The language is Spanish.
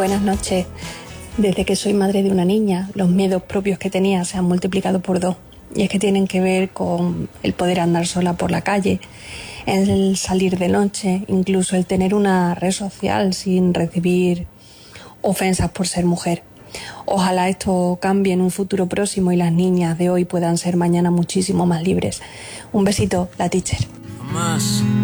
Buenas noches. Desde que soy madre de una niña, los miedos propios que tenía se han multiplicado por 2. Y es que tienen que ver con el poder andar sola por la calle, el salir de noche, incluso el tener una red social sin recibir ofensas por ser mujer. Ojalá esto cambie en un futuro próximo y las niñas de hoy puedan ser mañana muchísimo más libres. Un besito, la teacher. Más.